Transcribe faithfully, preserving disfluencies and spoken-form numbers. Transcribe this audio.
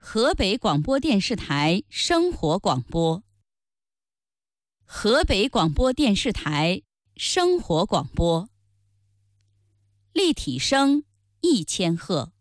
河北广播电视台生活广播。河北广播电视台生活广播。立体声一千赫。